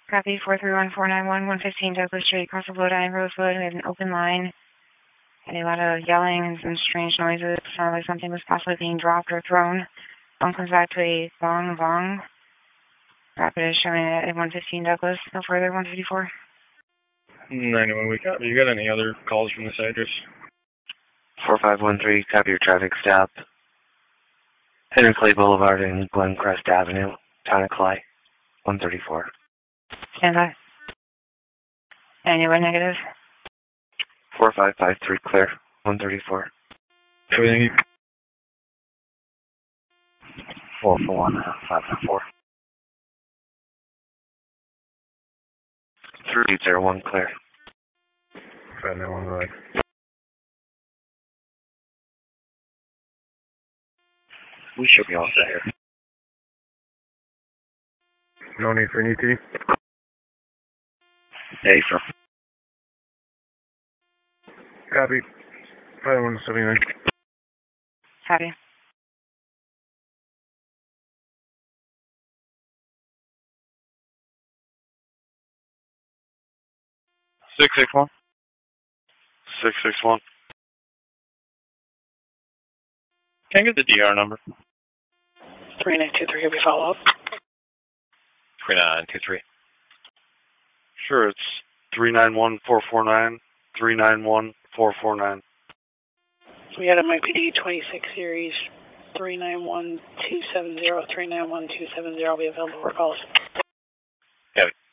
Copy 431491, 115 Douglas Street, across the Lodi, Rosewood. We have an open line. Had a lot of yelling and some strange noises. Sounded like something was possibly being dropped or thrown. Phone comes back to a bong bong. Rapid is showing at 115 Douglas. No further, 154. 91, we copy. You got any other calls from this address? 4513, copy your traffic stop. Henry Clay Boulevard and Glencrest Avenue, Town of Clay, 134. Stand by. Anyway, negative. 4553, clear, 134. Everything. 441, 3801, clear. 591, right. We should be all set here. No need for an ET? Hey, sir. Copy. 5179. Copy. Six 661. Can I get the DR number? 3923, have you follow up? 3923. Sure, it's 391449, 391449. We had a MIPD 26 series 391270, 391270. We have available for calls. Got it.